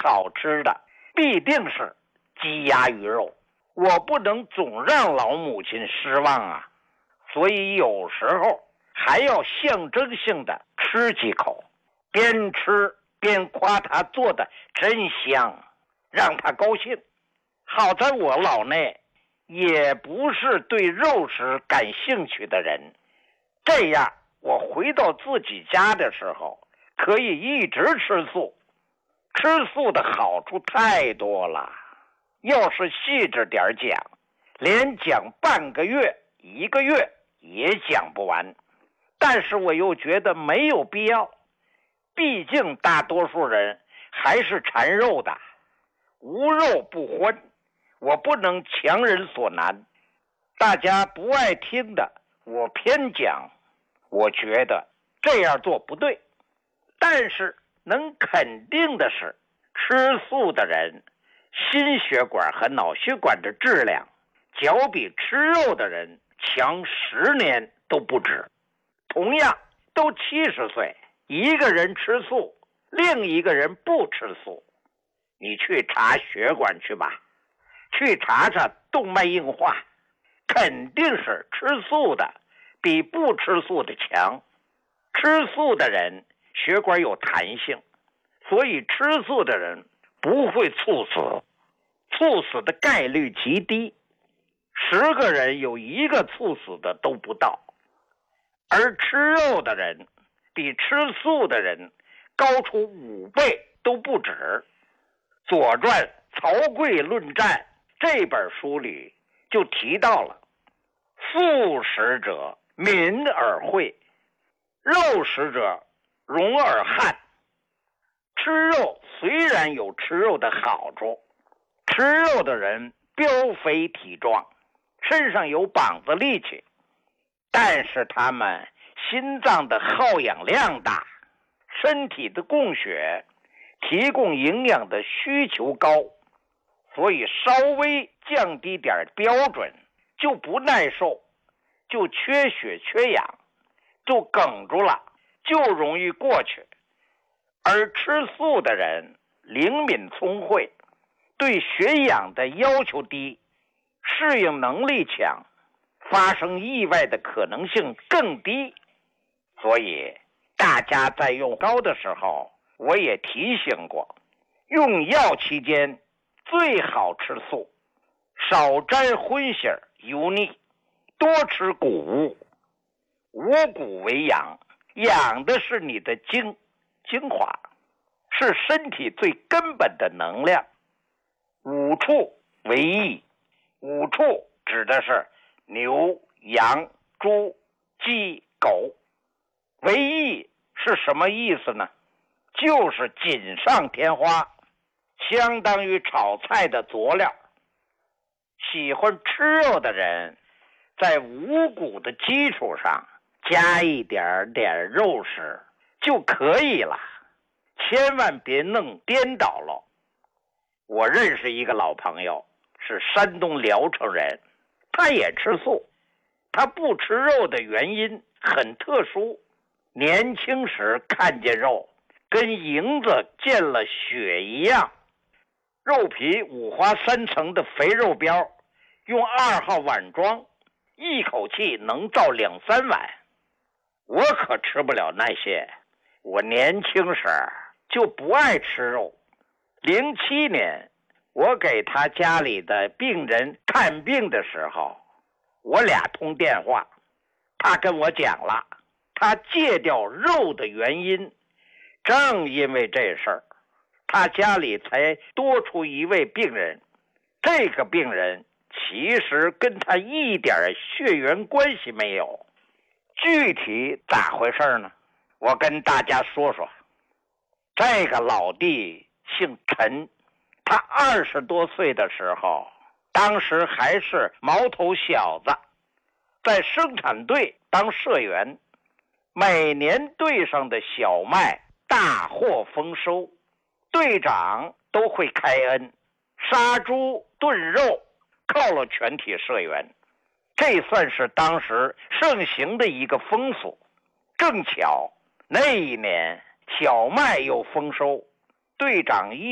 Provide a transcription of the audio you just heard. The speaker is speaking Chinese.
好吃的必定是鸡鸭鱼肉，我不能总让老母亲失望啊，所以有时候还要象征性的吃几口，边吃边夸她做的真香，让她高兴。好在我老内也不是对肉食感兴趣的人，这样我回到自己家的时候可以一直吃素。吃素的好处太多了，要是细致点讲，连讲半个月1个月也讲不完。但是我又觉得没有必要，毕竟大多数人还是馋肉的，无肉不欢，我不能强人所难。大家不爱听的我偏讲，我觉得这样做不对。但是能肯定的是，吃素的人心血管和脑血管的质量较比吃肉的人强10年都不止。同样都70岁，一个人吃素，另一个人不吃素，你去查血管去吧，去查查动脉硬化，肯定是吃素的比不吃素的强。吃素的人血管有弹性，所以吃素的人不会猝死，猝死的概率极低，10个人有1个猝死的都不到。而吃肉的人比吃素的人高出5倍都不止。左传曹刿论战这本书里就提到了，素食者敏而慧，肉食者容而悍。吃肉虽然有吃肉的好处，吃肉的人膘肥体壮，身上有膀子力气，但是他们心脏的耗氧量大，身体的供血提供营养的需求高，所以稍微降低点标准就不耐受，就缺血缺氧，就哽住了，就容易过去。而吃素的人灵敏聪慧，对血氧的要求低，适应能力强，发生意外的可能性更低。所以大家在用膏的时候，我也提醒过，用药期间最好吃素，少沾荤腥油腻，多吃谷物。五谷为养，养的是你的精华，是身体最根本的能量。五畜为益，五畜指的是牛、羊、猪、鸡、狗。为益是什么意思呢？就是锦上添花，相当于炒菜的佐料。喜欢吃肉的人在五谷的基础上加一点点肉食就可以了，千万别弄颠倒了。我认识一个老朋友，是山东聊城人，他也吃素。他不吃肉的原因很特殊，年轻时看见肉跟银子见了血一样，肉皮5花3层的肥肉膘，用2号碗装，一口气能造2-3碗。我可吃不了那些，我年轻时就不爱吃肉。07年我给他家里的病人看病的时候，我俩通电话，他跟我讲了他戒掉肉的原因，正因为这事儿，他家里才多出一位病人。这个病人其实跟他一点血缘关系没有。具体咋回事呢？我跟大家说说。这个老弟姓陈，他20多岁的时候，当时还是毛头小子，在生产队当社员。每年队上的小麦大获丰收，队长都会开恩，杀猪炖肉犒劳全体社员，这算是当时盛行的一个风俗。正巧那一年小麦又丰收，队长